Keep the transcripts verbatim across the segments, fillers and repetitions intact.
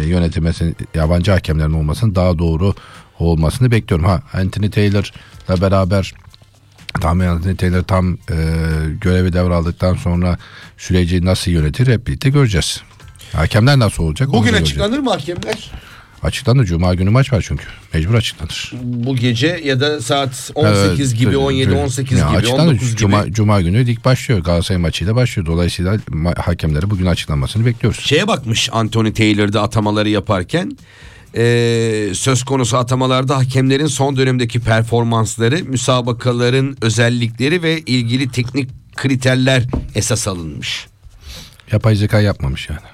yönetilmesinin yabancı hakemlerin olmasının daha doğru olmasını bekliyorum. Ha, Anthony Taylor'la beraber tam Anthony Taylor tam e, görevi devraldıktan sonra süreci nasıl yönetir hep birlikte göreceğiz. Hakemler nasıl olacak? Bugün açıklanır mı hakemler? Açıklanır. Cuma günü maç var çünkü. Mecbur açıklanır. Bu gece ya da saat on sekiz evet, gibi, on yedi on sekiz ya gibi, on dokuz Cuma, gibi. Cuma günü lig başlıyor. Galatasaray maçıyla başlıyor. Dolayısıyla hakemlere bugün açıklanmasını bekliyoruz. Şeye bakmış Anthony Taylor'da atamaları yaparken. Ee, söz konusu atamalarda hakemlerin son dönemdeki performansları, müsabakaların özellikleri ve ilgili teknik kriterler esas alınmış. Yapay zeka yapmamış yani.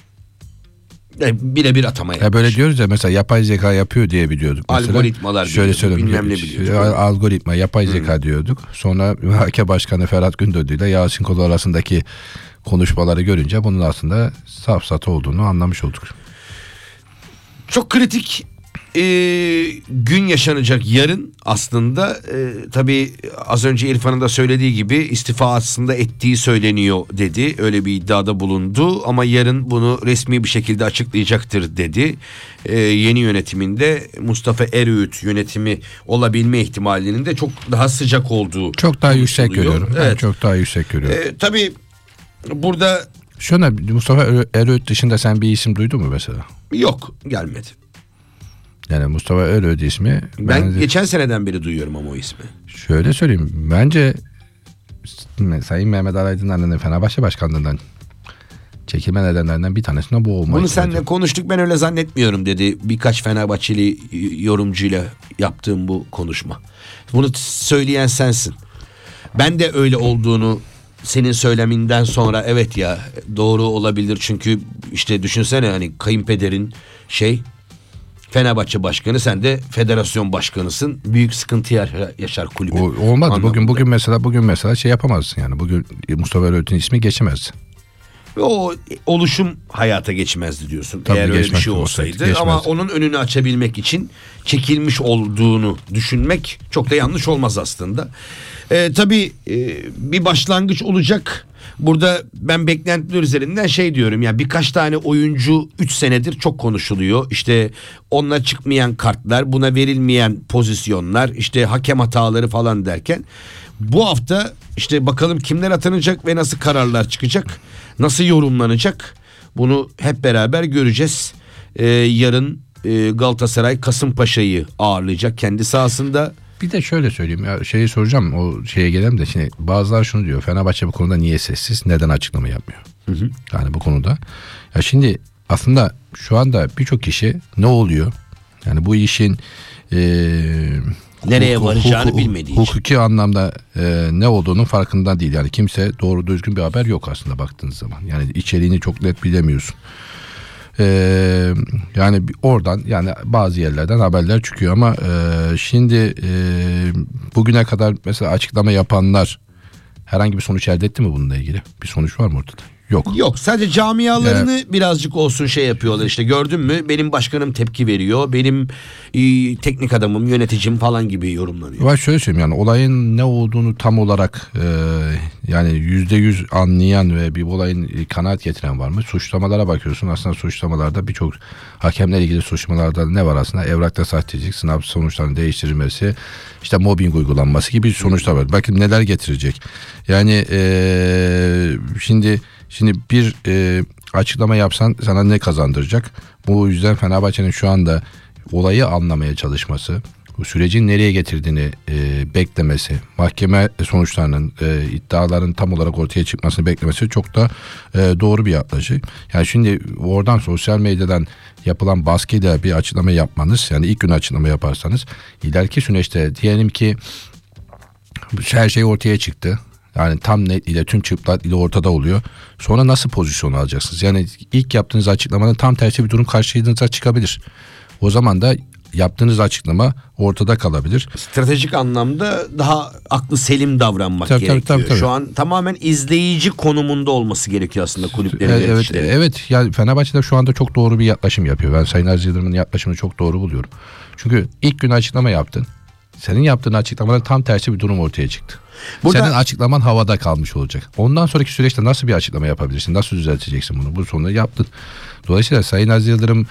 Yani birebir atama yapmış. Ya böyle diyoruz ya, mesela yapay zeka yapıyor diye biliyorduk. Mesela. Algoritmalar şöyle söyleyeyim, bilmem ne biliyorduk. Algoritma, yapay hmm. zeka diyorduk. Sonra Hakem Başkanı Ferhat Gündoğdu ile Yasin Kolu arasındaki konuşmaları görünce bunun aslında safsata olduğunu anlamış olduk. Çok kritik e, gün yaşanacak yarın aslında. E, tabii az önce İrfan'ın da söylediği gibi istifa aslında ettiği söyleniyor dedi. Öyle bir iddiada bulundu ama yarın bunu resmi bir şekilde açıklayacaktır dedi. E, yeni yönetiminde Mustafa Eröğüt yönetimi olabilme ihtimalinin de çok daha sıcak olduğu çok daha yüksek görüyorum. Evet. Ben çok daha yüksek görüyorum. E, tabii burada şöyle, Mustafa Eröğüt dışında sen bir isim duydun mu mesela? Yok, gelmedi. Yani Mustafa Eröğüt ismi. Ben bence, geçen seneden beri duyuyorum ama o ismi. Şöyle söyleyeyim. Bence Sayın Mehmet Alaydın'ın Fenerbahçe Başkanlığından çekilme nedenlerinden bir tanesinde bu olmayı. Bunu seninle konuştuk, ben öyle zannetmiyorum dedi birkaç Fenerbahçeli yorumcuyla yaptığım bu konuşma. Bunu söyleyen sensin. Ben de öyle olduğunu senin söyleminden sonra evet ya doğru olabilir, çünkü işte düşünsene hani kayınpederin şey Fenerbahçe başkanı, sen de federasyon başkanısın. Büyük sıkıntı yaşar kulübü. O, olmadı. Anlamında. Bugün bugün mesela bugün mesela şey yapamazsın yani. Bugün Mustafa Eröğüt'ün ismi geçemez. O oluşum hayata geçmezdi diyorsun. Tabii eğer öyle bir şey olsaydı. Geçmezdi. Ama onun önünü açabilmek için çekilmiş olduğunu düşünmek çok da yanlış olmaz aslında. Ee, tabii e, bir başlangıç olacak. Burada ben beklentiler üzerinden şey diyorum ya, birkaç tane oyuncu üç senedir çok konuşuluyor. İşte onunla çıkmayan kartlar, buna verilmeyen pozisyonlar, işte hakem hataları falan derken bu hafta işte bakalım kimler atanacak ve nasıl kararlar çıkacak, nasıl yorumlanacak, bunu hep beraber göreceğiz. Ee, yarın e, Galatasaray Kasımpaşa'yı ağırlayacak kendi sahasında. Bir de şöyle söyleyeyim ya, şeyi soracağım, o şeye gelelim de şimdi bazılar şunu diyor, Fenerbahçe bu konuda niye sessiz, neden açıklama yapmıyor? Hı hı. Yani bu konuda ya şimdi aslında şu anda birçok kişi ne oluyor yani bu işin e, nereye hukuk, varacağını hukuk, bilmediği için. Hukuki anlamda e, ne olduğunun farkında değil yani, kimse doğru düzgün bir haber yok aslında baktığınız zaman, yani içeriğini çok net bilemiyorsun. Ee, yani oradan yani bazı yerlerden haberler çıkıyor ama e, şimdi e, bugüne kadar mesela açıklama yapanlar herhangi bir sonuç elde etti mi bununla ilgili? Bir sonuç var mı ortada? Yok. Yok, sadece camialarını yani, birazcık olsun şey yapıyorlar, işte gördün mü benim başkanım tepki veriyor, benim e, teknik adamım, yöneticim falan gibi yorumlanıyor. Ben şöyle söyleyeyim, yani olayın ne olduğunu tam olarak e, yani yüzde yüz anlayan ve bir olayın kanaat getiren var mı? Suçlamalara bakıyorsun, aslında suçlamalarda birçok hakemle ilgili suçlamalarda ne var aslında? Evrakta sahtecilik, sınav sonuçlarının değiştirilmesi, işte mobbing uygulanması gibi sonuçlar var. Bakın neler getirecek. Yani e, şimdi Şimdi bir e, açıklama yapsan sana ne kazandıracak? Bu yüzden Fenerbahçe'nin şu anda olayı anlamaya çalışması, bu sürecin nereye getirdiğini e, beklemesi, mahkeme sonuçlarının, e, iddiaların tam olarak ortaya çıkmasını beklemesi çok da e, doğru bir yaklaşım. Yani şimdi oradan sosyal medyadan yapılan baskıyla bir açıklama yapmanız, yani ilk gün açıklama yaparsanız ileriki süreçte diyelim ki her şey ortaya çıktı. Yani tam net ile tüm çıplak ile ortada oluyor. Sonra nasıl pozisyon alacaksınız? Yani ilk yaptığınız açıklamanın tam tersi bir durum karşınıza çıkabilir. O zaman da yaptığınız açıklama ortada kalabilir. Stratejik anlamda daha aklı selim davranmak tabii, gerekiyor. Tabii, tabii, tabii. Şu an tamamen izleyici konumunda olması gerekiyor aslında kulüplerin. Evet, evet, evet. Yani Fenerbahçe'de şu anda çok doğru bir yaklaşım yapıyor. Ben Sayın Aziz Yıldırım'ın yaklaşımını çok doğru buluyorum. Çünkü ilk gün açıklama yaptın. Senin yaptığın açıklamanın tam tersi bir durum ortaya çıktı. Burada, senin açıklaman havada kalmış olacak. Ondan sonraki süreçte nasıl bir açıklama yapabilirsin? Nasıl düzelteceksin bunu? Bu sonunu yaptın. Dolayısıyla Sayın Aziz Yıldırım